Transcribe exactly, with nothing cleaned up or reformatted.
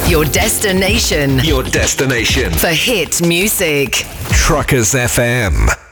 Your destination. Your destination. For hit music. Truckers F M.